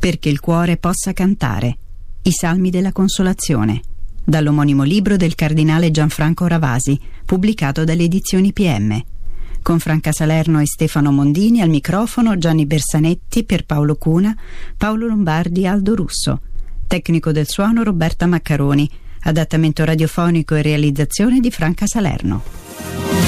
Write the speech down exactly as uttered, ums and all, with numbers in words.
perché il cuore possa cantare. I Salmi della Consolazione, dall'omonimo libro del cardinale Gianfranco Ravasi, pubblicato dalle edizioni P M. Con Franca Salerno e Stefano Mondini al microfono, Gianni Bersanetti, Pierpaolo Cuna, Paolo Lombardi, Aldo Russo. Tecnico del suono Roberta Maccaroni. Adattamento radiofonico e realizzazione di Franca Salerno.